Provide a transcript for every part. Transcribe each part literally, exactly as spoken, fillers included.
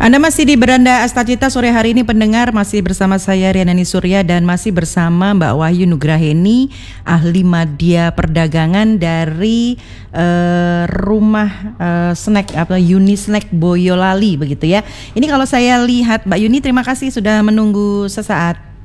Anda masih di Beranda Astacita sore hari ini pendengar, masih bersama saya Rianani Surya dan masih bersama Mbak Wahyu Nugraheni, ahli media perdagangan dari uh, rumah uh, snack atau Uni Snack Boyolali begitu ya. Ini kalau saya lihat Mbak Yuni, terima kasih sudah menunggu sesaat.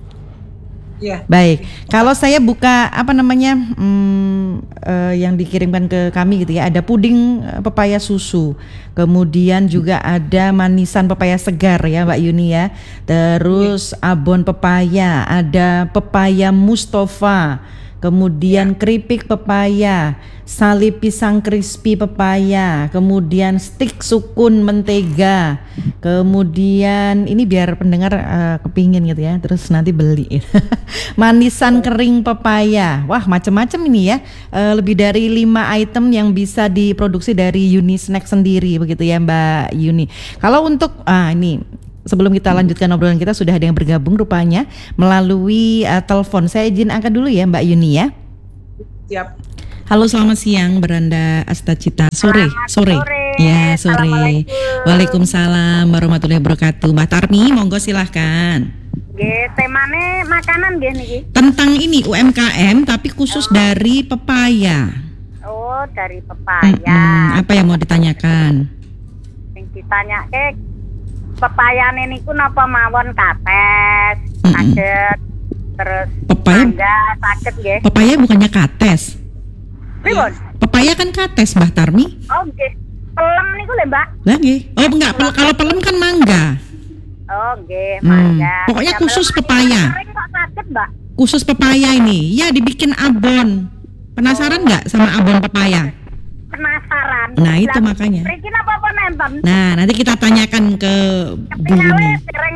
Ya. Baik, kalau saya buka apa namanya hmm, uh, yang dikirimkan ke kami gitu ya, ada puding uh, pepaya susu, kemudian juga ada manisan pepaya segar ya Mbak Yuni ya, terus ya. Abon pepaya, ada pepaya Mustafa, kemudian ya. Keripik pepaya, sali pisang crispy pepaya, kemudian stik sukun mentega, kemudian ini biar pendengar uh, kepingin gitu ya, terus nanti beli manisan kering pepaya, wah macam-macam ini ya, uh, lebih dari lima item yang bisa diproduksi dari Uni Snack sendiri begitu ya Mbak Yuni. Kalau untuk ah ini sebelum kita lanjutkan obrolan kita, sudah ada yang bergabung rupanya melalui uh, telepon. Saya izin angkat dulu ya Mbak Yuni ya. Siap. Halo, selamat siang Beranda Astacita. Sore, sore. sore. Ya, sore. Waalaikumsalam warahmatullahi wabarakatuh. Mbak Tarmi, monggo silahkan. Nggih, temane makanan nggih niki. Tentang ini U M K M tapi khusus oh. dari pepaya. Oh, dari pepaya. Hmm, apa yang mau ditanyakan? Sing ditanyake pepayane niku napa mawon kates, saged, terus pepaya, mangga saged nggih. Pepaya bukannya kates. Pripun? Pepaya kan kates, Mbak Tarmi. Oh nggih. Pelem niku lho, Mbak. Lah nggih. Oh enggak, pel- kalau pelem kan mangga. Oh nggih, mangga. Hmm. Pokoknya ya, khusus pepaya. Kok saged, Mbak? Khusus pepaya ini. Ya dibikin abon. Penasaran enggak oh. sama abon pepaya? Penasaran. Nah itu Lalu, makanya. Mriki napa nenten? Nah nanti kita tanyakan ke Bu Yuni.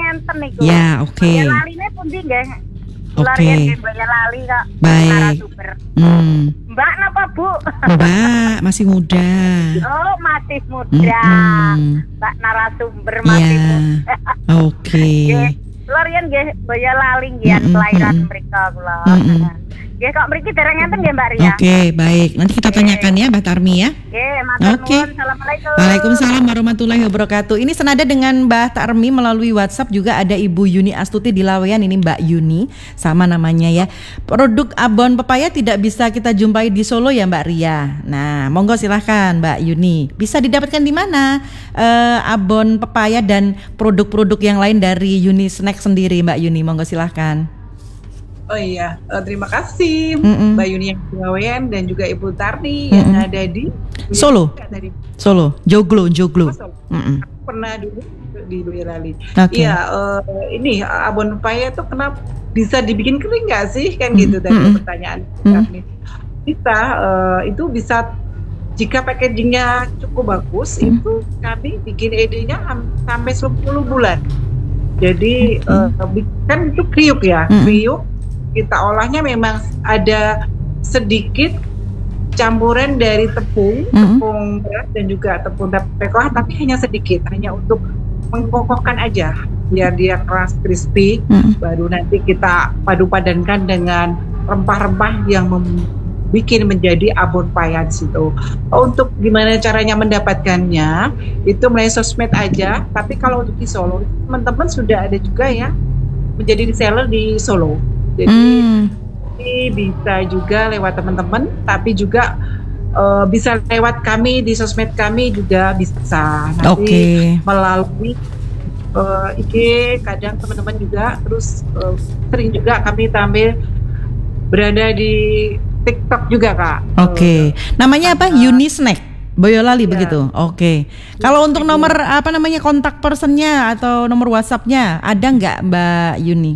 Ya oke. Okay. Laline pundi nggih? Oke. Okay. Lali kok. Baik. Hmm. Mbak napa Bu? Mbak masih muda. Oh masih muda. Mm-hmm. Mbak narasumber masih ya. muda. Oke. Okay. Kula riyen nggih Boyolali nggih kelahiran mriko kula. Nggih kok mriki dereng enten nggih Mbak Ria. Oke, okay, baik. Nanti kita tanyakan ya Mbak Tarmi ya. Nggih, matur nuwun. Okay. Assalamualaikum. Waalaikumsalam warahmatullahi wabarakatuh. Ini senada dengan Mbak Tarmi melalui WhatsApp juga ada Ibu Yuni Astuti di Laweyan, ini Mbak Yuni, sama namanya ya. Produk abon pepaya tidak bisa kita jumpai di Solo ya Mbak Ria. Nah, monggo silahkan Mbak Yuni. Bisa didapatkan di mana uh, abon pepaya dan produk-produk yang lain dari Uni Snack sendiri Mbak Yuni, monggo silahkan. Oh iya, uh, terima kasih Mm-mm. Mbak Yuni yang di Laweyan dan juga Ibu Tarni yang Mm-mm. ada di Solo. Dari Solo, Joglo, Joglo. Oh, Solo. Pernah dulu di Boyolali. Okay. Iya, uh, ini abon pepaya itu kenapa bisa dibikin kering nggak sih? Kan gitu tadi Mm-mm. pertanyaan Tarni. Bisa, uh, itu bisa jika packagingnya cukup bagus, Mm-mm. itu kami bikin edenya sampai sepuluh bulan. Jadi uh, kan itu kriuk ya, Mm-mm. kriuk. Kita olahnya memang ada sedikit campuran dari tepung, mm-hmm. tepung beras dan juga tepung tapioka, tapi hanya sedikit, hanya untuk mengkokohkan aja biar dia keras crispy. Mm-hmm. Baru nanti kita padu-padankan dengan rempah-rempah yang membuat menjadi abon pepaya situ. Untuk gimana caranya mendapatkannya, itu melalui sosmed aja. Tapi kalau untuk di Solo, teman-teman sudah ada juga ya menjadi reseller di Solo. Jadi hmm. bisa juga lewat teman-teman, tapi juga uh, bisa lewat kami di sosmed kami juga bisa. Nanti okay. melalui uh, I G kadang teman-teman juga, terus uh, sering juga kami tampil berada di TikTok juga Kak. Oke, okay. uh, namanya apa? Uni Snack Boyolali ya. Begitu. Oke. Okay. Kalau untuk nomor apa namanya kontak personnya atau nomor WhatsAppnya ada nggak Mbak Yuni?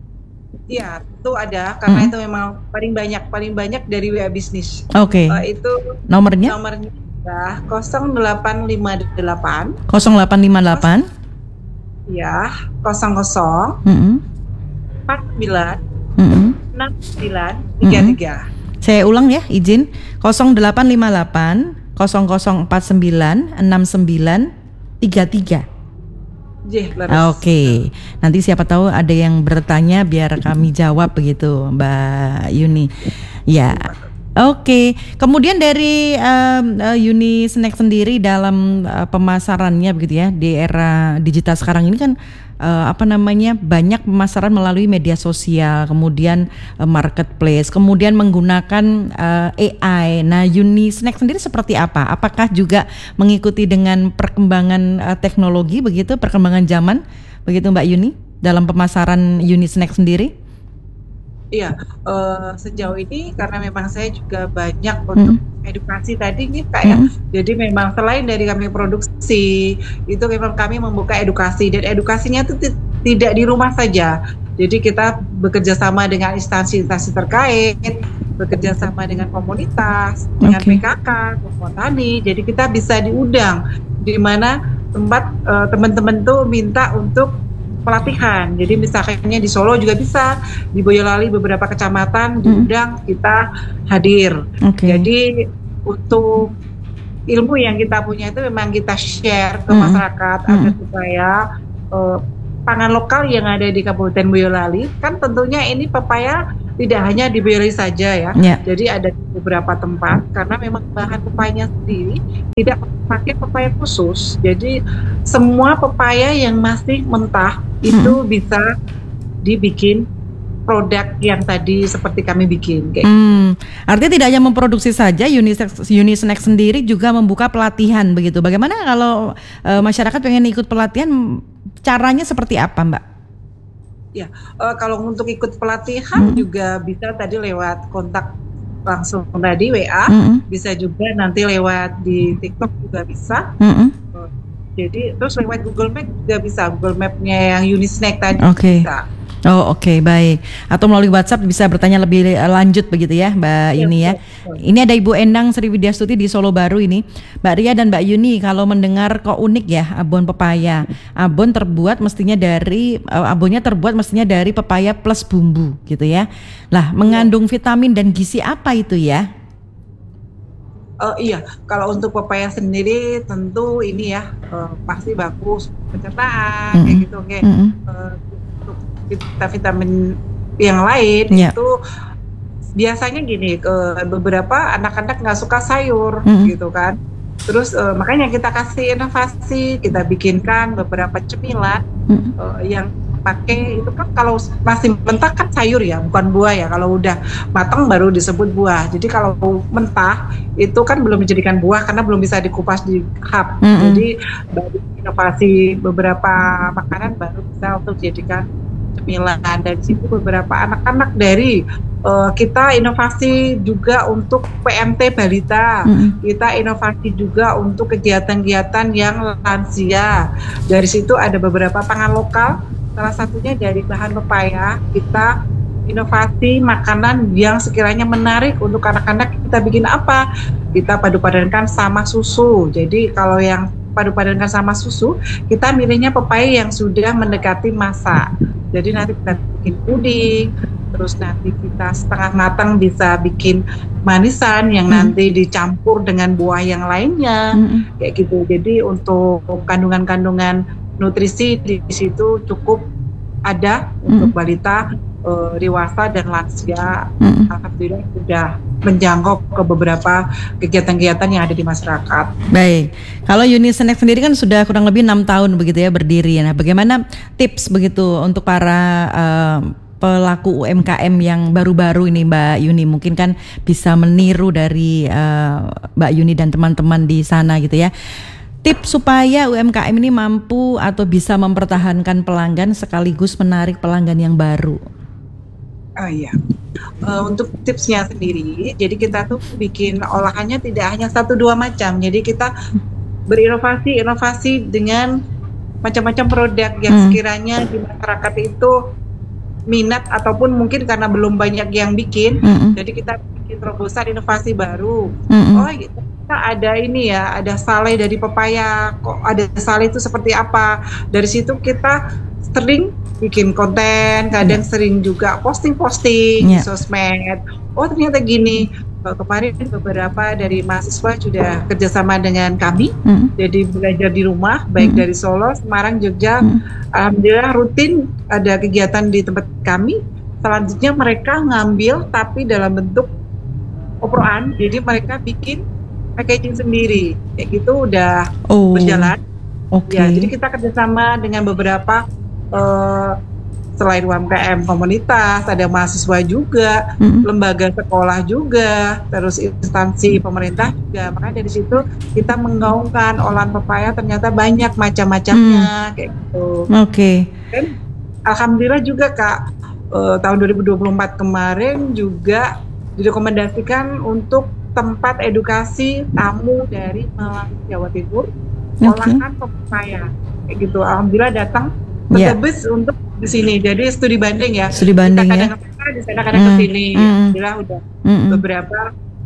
Iya, itu ada karena hmm. itu memang paling banyak paling banyak dari W A Bisnis. Oke. Okay. Uh, itu nomornya? Nomornya ya nol delapan lima delapan nol delapan lima delapan Ya, nol nol mm-hmm. empat sembilan mm-hmm. enam sembilan tiga tiga. Mm-hmm. Saya ulang ya, izin nol delapan lima delapan nol nol empat sembilan enam sembilan tiga tiga. Oke, okay. Nanti siapa tahu ada yang bertanya biar kami jawab begitu, Mbak Yuni. Ya, Oke, kemudian dari um, uh, Uni Snack sendiri dalam uh, pemasarannya begitu ya di era digital sekarang ini kan uh, apa namanya banyak pemasaran melalui media sosial, kemudian uh, marketplace, kemudian menggunakan uh, A I. Nah, Uni Snack sendiri seperti apa? Apakah juga mengikuti dengan perkembangan uh, teknologi begitu, perkembangan zaman begitu Mbak Yuni dalam pemasaran Uni Snack sendiri? Iya, uh, sejauh ini karena memang saya juga banyak untuk hmm. edukasi tadi nih Kak ya. Hmm. Jadi memang selain dari kami produksi, itu memang kami membuka edukasi dan edukasinya itu t- tidak di rumah saja. Jadi kita bekerja sama dengan instansi-instansi terkait, bekerja sama dengan komunitas, dengan Okay. P K K, kelompok tani. Jadi kita bisa diundang di mana tempat uh, teman-teman tuh minta untuk pelatihan. Jadi misalnya di Solo juga bisa, di Boyolali beberapa kecamatan diundang, kita hadir. Oke. Jadi untuk ilmu yang kita punya itu memang kita share ke Mm. masyarakat Mm. agar supaya uh, pangan lokal yang ada di Kabupaten Boyolali, kan tentunya ini pepaya tidak hanya di Boyolali saja ya. Ya. Jadi ada di beberapa tempat karena memang bahan pepayanya sendiri tidak pakai pepaya khusus. Jadi semua pepaya yang masih mentah itu bisa dibikin produk yang tadi seperti kami bikin kayak. Hmm, artinya tidak hanya memproduksi saja, Uni Uni Snack sendiri juga membuka pelatihan begitu. Bagaimana kalau uh, masyarakat pengen ikut pelatihan, caranya seperti apa, Mbak? Ya, uh, kalau untuk ikut pelatihan Hmm. juga bisa tadi lewat kontak langsung tadi W A, Hmm. bisa juga nanti lewat di TikTok juga bisa. Hmm. Uh, jadi terus lewat Google Map juga bisa, Google Map-nya yang Uni Snack tadi Oke. bisa. Oh oke, okay, baik. Atau melalui WhatsApp bisa bertanya lebih lanjut begitu ya Mbak Ya, Yuni ya. betul. Ini ada Ibu Endang Sri Widyastuti di Solo Baru ini. Mbak Ria dan Mbak Yuni, kalau mendengar kok unik ya abon pepaya. Abon terbuat mestinya dari uh, abonnya terbuat mestinya dari pepaya plus bumbu gitu ya. Lah, mengandung vitamin dan gizi apa itu ya? Uh, iya, kalau untuk pepaya sendiri tentu ini ya uh, pasti bagus pencernaan Mm-mm. kayak gitu, kayak Mm-mm. uh, untuk vitamin yang lain Ya. itu biasanya gini, ke beberapa anak-anak nggak suka sayur Mm-mm. gitu kan. Terus uh, makanya kita kasih inovasi, kita bikinkan beberapa cemilan Mm-mm. uh, yang pakai itu kan kalau masih mentah kan sayur ya, bukan buah ya. Kalau udah matang baru disebut buah. Jadi kalau mentah itu kan belum dijadikan buah karena belum bisa dikupas di hap. Mm-mm. Jadi baru inovasi beberapa makanan baru bisa untuk dijadikan cemilan. Dan di situ beberapa anak-anak dari uh, kita inovasi juga untuk P M T balita. Mm-mm. Kita inovasi juga untuk kegiatan-kegiatan yang lansia. Dari situ ada beberapa pangan lokal. Salah satunya dari bahan pepaya, kita inovasi makanan yang sekiranya menarik untuk anak-anak. Kita bikin apa? Kita padu-padankan sama susu. Jadi kalau yang padu-padankan sama susu, kita milihnya pepaya yang sudah mendekati masak. Jadi nanti kita bikin puding, terus nanti kita setengah matang bisa bikin manisan yang Hmm. nanti dicampur dengan buah yang lainnya, Mm-mm. kayak gitu. Jadi untuk kandungan-kandungan nutrisi di situ cukup ada untuk balita, eh, dewasa dan lansia. Mm-mm. Alhamdulillah sudah menjangkau ke beberapa kegiatan-kegiatan yang ada di masyarakat. Baik, kalau Uni Snack sendiri kan sudah kurang lebih enam tahun begitu ya berdiri. Nah, bagaimana tips begitu untuk para uh, pelaku U M K M yang baru-baru ini Mbak Yuni, mungkin kan bisa meniru dari uh, Mbak Yuni dan teman-teman di sana gitu ya. Tips supaya U M K M ini mampu atau bisa mempertahankan pelanggan sekaligus menarik pelanggan yang baru. Oh iya, uh, untuk tipsnya sendiri, jadi kita tuh bikin olahannya tidak hanya satu dua macam. Jadi kita berinovasi, inovasi dengan macam-macam produk yang Hmm. sekiranya di masyarakat itu minat ataupun mungkin karena belum banyak yang bikin. Mm-mm. Jadi kita bikin terobosan inovasi baru. Mm-mm. Oh gitu. Kita ada ini ya, ada sale dari pepaya. Kok ada sale itu seperti apa? Dari situ kita sering bikin konten, kadang sering juga posting-posting di Yeah. sosmed. Oh ternyata gini. Eh, Kemarin beberapa dari mahasiswa sudah kerjasama dengan kami, Mm-mm. jadi belajar di rumah, baik Mm-mm. dari Solo, Semarang, Jogja. Mm. Alhamdulillah rutin ada kegiatan di tempat kami. Selanjutnya mereka ngambil tapi dalam bentuk oproan, jadi mereka bikin packaging sendiri, kayak gitu udah Oh, berjalan. oke. Ya, jadi kita kerjasama dengan beberapa uh, selain U M K M komunitas, ada mahasiswa juga, Mm-mm. lembaga sekolah juga, terus instansi pemerintah juga. Makanya dari situ kita menggaungkan olahan pepaya ternyata banyak macam-macamnya, kayak gitu. Oke. Dan alhamdulillah juga Kak, eh, tahun dua ribu dua puluh empat kemarin juga direkomendasikan untuk tempat edukasi tamu dari Malang Jawa Timur Oke. olahan pepaya, kayak gitu. Alhamdulillah datang Ya. bertebus untuk di sini. Jadi studi banding ya. Studi banding kita ya. kadang ke sana, di sana kadang Mm, ke sini. mm. Alhamdulillah udah Mm-mm. beberapa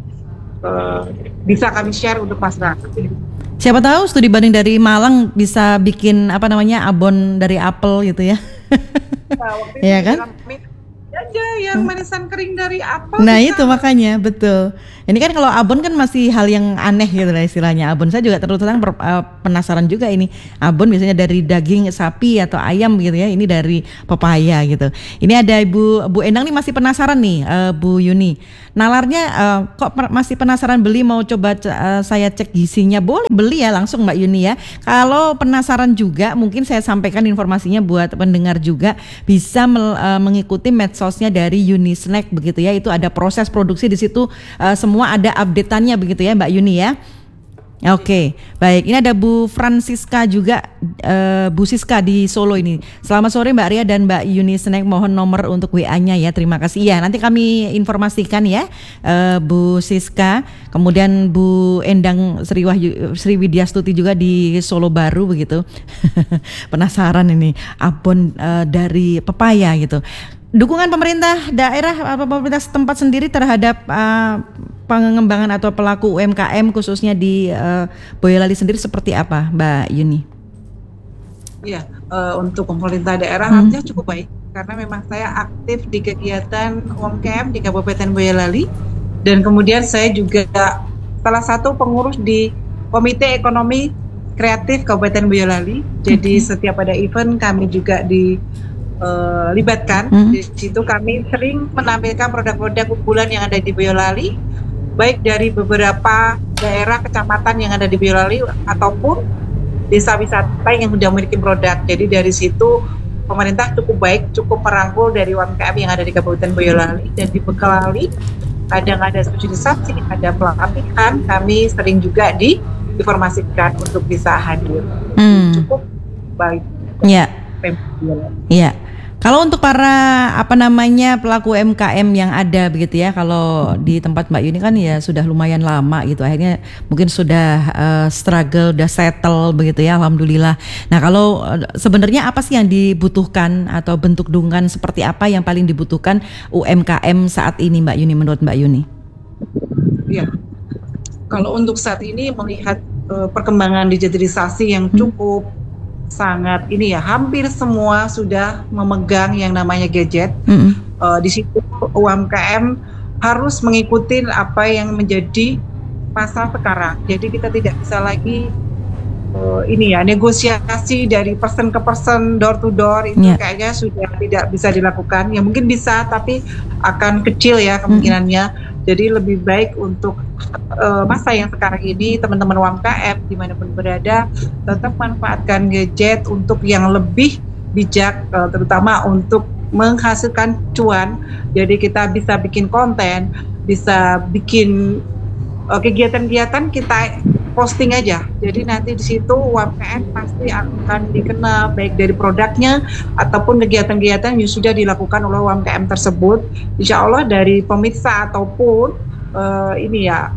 eh, bisa kami share untuk masyarakat. Siapa tahu studi banding dari Malang bisa bikin apa namanya abon dari apel gitu ya. Nah, waktu Iya itu kan? kami aja yang manisan kering dari apel. Nah bisa. itu makanya betul. Ini kan kalau abon kan masih hal yang aneh gitu lah istilahnya. Abon saya juga terus terang per- eh, penasaran juga ini. Abon biasanya dari daging sapi atau ayam gitu ya. Ini dari pepaya gitu. Ini ada Ibu Bu Endang nih masih penasaran nih, eh, Bu Yuni. Nalarnya eh, kok per- masih penasaran beli, mau coba c- eh, saya cek gizinya. Boleh beli ya langsung Mbak Yuni ya. Kalau penasaran juga mungkin saya sampaikan informasinya buat pendengar juga, bisa mel- eh, mengikuti medsosnya dari Yuni Snack begitu ya. Itu ada proses produksi di situ, eh, semua ada update-annya begitu ya Mbak Yuni ya. Oke, baik. Ini ada Bu Francisca juga, eh, Bu Siska di Solo ini. Selamat sore Mbak Ria dan Mbak Yuni Snack. Mohon nomor untuk W A-nya ya. Terima kasih. Ya, nanti kami informasikan ya, eh, Bu Siska. Kemudian Bu Endang Sri Wahyu, Sri Widyastuti juga di Solo Baru begitu. Penasaran ini abon eh, dari pepaya gitu. Dukungan pemerintah daerah atau pemerintah setempat sendiri terhadap uh, pengembangan atau pelaku U M K M khususnya di uh, Boyolali sendiri seperti apa, Mbak Yuni? Iya, eh, untuk pemerintah daerah Hmm. artinya cukup baik karena memang saya aktif di kegiatan U M K M di Kabupaten Boyolali dan kemudian saya juga salah satu pengurus di Komite Ekonomi Kreatif Kabupaten Boyolali. Jadi Oke. setiap ada event kami juga dilibatkan. Hmm. Di situ kami sering menampilkan produk-produk unggulan yang ada di Boyolali, baik dari beberapa daerah kecamatan yang ada di Boyolali ataupun desa wisata yang sudah memiliki produk. Jadi dari situ pemerintah cukup baik, cukup merangkul dari U M K M yang ada di Kabupaten Boyolali dan dibekali. Kadang ada sosialisasi, ada pelatihan, kami sering juga diinformasikan untuk bisa hadir. Hmm. Cukup baik. Ya, Pemprov Boyolali. ya. Kalau untuk para apa namanya pelaku U M K M yang ada begitu ya, kalau di tempat Mbak Yuni kan ya sudah lumayan lama gitu, akhirnya mungkin sudah uh, struggle, udah settle begitu ya, alhamdulillah. Nah kalau uh, sebenarnya apa sih yang dibutuhkan atau bentuk dukungan seperti apa yang paling dibutuhkan U M K M saat ini Mbak Yuni, menurut Mbak Yuni? Iya. Kalau untuk saat ini melihat uh, perkembangan digitalisasi yang Hmm. cukup sangat ini ya, hampir semua sudah memegang yang namanya gadget. Mm-mm. Uh, di situ U M K M harus mengikuti apa yang menjadi pasar sekarang. Jadi kita tidak bisa lagi uh, ini ya negosiasi dari person ke person, door to door itu Yeah. kayaknya sudah tidak bisa dilakukan. Ya mungkin bisa tapi akan kecil ya kemungkinannya. Jadi lebih baik untuk uh, masa yang sekarang ini teman-teman U M K M dimanapun berada tetap manfaatkan gadget untuk yang lebih bijak, uh, terutama untuk menghasilkan cuan. Jadi kita bisa bikin konten, bisa bikin uh, kegiatan-kegiatan kita posting aja. Jadi nanti di situ U M K M pasti akan dikenal baik dari produknya ataupun kegiatan-kegiatan yang sudah dilakukan oleh U M K M tersebut. Insya Allah dari pemirsa ataupun uh, ini ya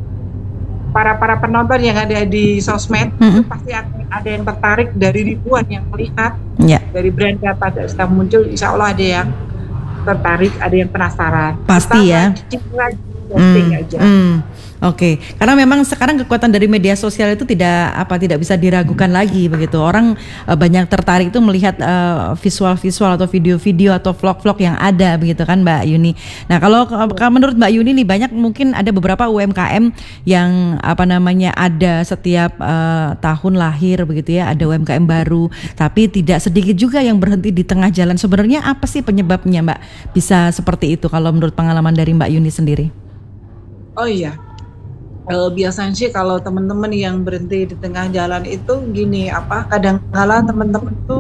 para para penonton yang ada di sosmed Mm-mm. itu pasti akan ada yang tertarik dari ribuan yang melihat Ya, dari brand apa sudah muncul. Insya Allah ada yang tertarik, ada yang penasaran. Pasti Kita ya. cicip lagi, posting Hmm, aja. hmm. Oke, karena memang sekarang kekuatan dari media sosial itu tidak apa tidak bisa diragukan lagi begitu. Orang eh, banyak tertarik itu melihat eh, visual-visual atau video-video atau vlog-vlog yang ada begitu kan Mbak Yuni. Nah, kalau kalau menurut Mbak Yuni nih banyak mungkin ada beberapa U M K M yang apa namanya ada setiap eh, tahun lahir begitu ya, ada U M K M baru, tapi tidak sedikit juga yang berhenti di tengah jalan. Sebenarnya apa sih penyebabnya Mbak bisa seperti itu kalau menurut pengalaman dari Mbak Yuni sendiri? Oh iya, eh, biasanya sih kalau teman-teman yang berhenti di tengah jalan itu gini, apa kadang-kala teman-teman tuh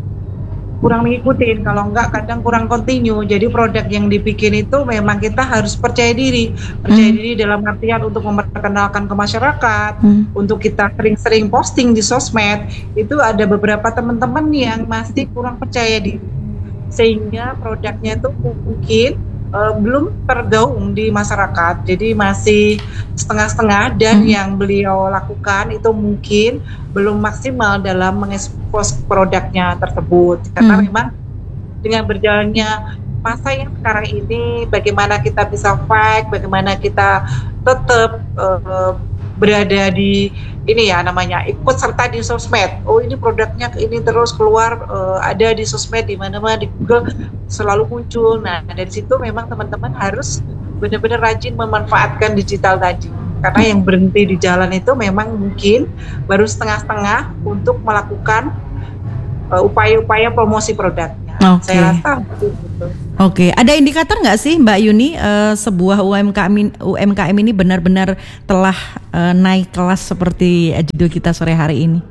kurang mengikuti, kalau enggak kadang kurang continue. Jadi produk yang dibikin itu memang kita harus percaya diri, percaya Hmm. diri dalam artian untuk memperkenalkan ke masyarakat, Hmm. untuk kita sering-sering posting di sosmed. Itu ada beberapa teman-teman yang masih kurang percaya diri, sehingga produknya itu mungkin uh, belum tergaung di masyarakat, jadi masih setengah-setengah, dan Hmm. yang beliau lakukan itu mungkin belum maksimal dalam mengekspos produknya tersebut, karena Hmm. memang dengan berjalannya masa yang sekarang ini, bagaimana kita bisa fight, bagaimana kita tetap uh, berada di ini ya namanya ikut serta di sosmed. Oh ini produknya ini terus keluar, uh, ada di sosmed, di mana-mana di Google selalu muncul. Nah dari situ memang teman-teman harus benar-benar rajin memanfaatkan digital tadi. Karena yang berhenti di jalan itu memang mungkin baru setengah-setengah untuk melakukan uh, upaya-upaya promosi produknya. Oke. Saya rasa begitu. Oke, ada indikator nggak sih Mbak Yuni eh, sebuah U M K M in- U M K M ini benar-benar telah eh, naik kelas seperti eh, judul kita sore hari ini?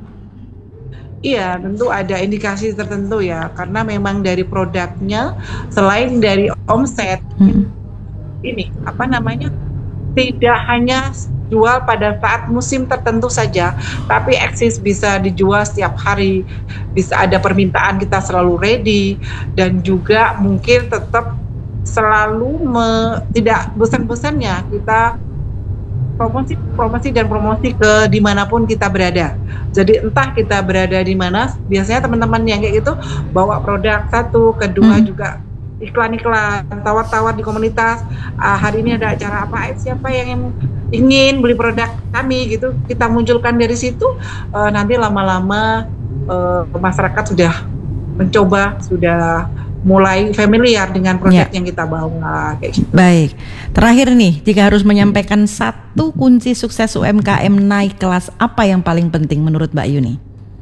Iya, tentu ada indikasi tertentu ya, karena memang dari produknya selain dari omset, Hmm. ini apa namanya, tidak hanya jual pada saat musim tertentu saja, tapi eksis bisa dijual setiap hari, bisa ada permintaan, kita selalu ready, dan juga mungkin tetap selalu me, tidak bosan-bosannya kita promosi promosi dan promosi ke dimanapun kita berada. Jadi entah kita berada di mana, biasanya teman-teman yang kayak gitu bawa produk satu, kedua Hmm. juga iklan-iklan, tawar-tawar di komunitas. Ah, hari ini ada acara apa? Eh, siapa yang ingin beli produk kami gitu? Kita munculkan dari situ. Eh, nanti lama-lama eh, masyarakat sudah mencoba, sudah mulai familiar dengan produk Ya. yang kita bawa kayak gitu. Baik, terakhir nih, jika harus menyampaikan satu kunci sukses U M K M naik kelas, apa yang paling penting menurut Mbak Yuni?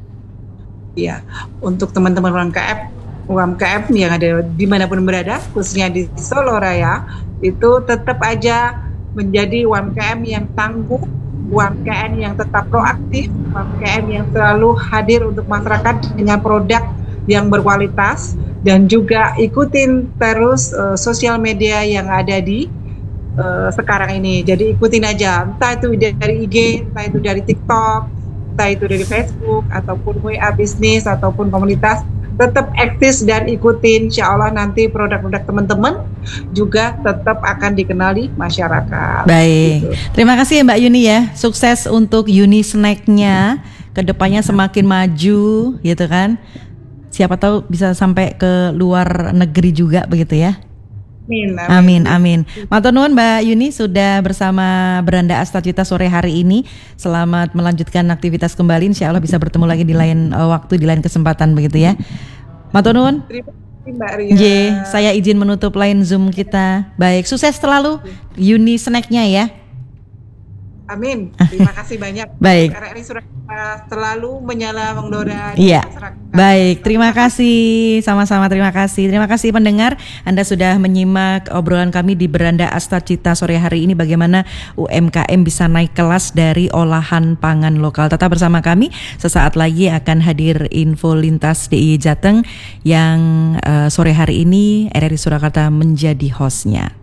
Ya, untuk teman-teman U M K M, U M K M yang ada dimanapun berada, khususnya di Solo Raya, itu tetap aja menjadi U M K M yang tangguh, U M K M yang tetap proaktif, U M K M yang selalu hadir untuk masyarakat dengan produk yang berkualitas, dan juga ikutin terus uh, sosial media yang ada di uh, sekarang ini. Jadi ikutin aja, entah itu dari I G, entah itu dari TikTok, entah itu dari Facebook, ataupun W A bisnis, ataupun komunitas, tetap eksis dan ikutin. Insya Allah nanti produk-produk teman-teman juga tetap akan dikenali masyarakat. Baik, Gitu. terima kasih ya Mbak Yuni ya. Sukses untuk Yuni Snack-nya, kedepannya semakin maju gitu kan. Siapa tahu bisa sampai ke luar negeri juga begitu ya. Amin, Amin, amin. Matur nuwun Mbak Yuni sudah bersama Beranda Astagita sore hari ini. Selamat melanjutkan aktivitas kembali. Insya Allah bisa bertemu lagi di lain uh, waktu, di lain kesempatan begitu ya. Matur nuwun. Terima kasih Mbak Ria. J, saya izin menutup line Zoom kita. Baik, sukses selalu Yuni Snack-nya ya. Amin. Terima kasih banyak. Baik. R R I Surakarta selalu menyala mengdora. Iya. Baik, terima kasih. Sama-sama terima kasih. Terima kasih pendengar. Anda sudah menyimak obrolan kami di Beranda Astagita sore hari ini, bagaimana U M K M bisa naik kelas dari olahan pangan lokal. Tetap bersama kami. Sesaat lagi akan hadir info lintas D I Y Jateng yang uh, sore hari ini R R I Surakarta menjadi hostnya.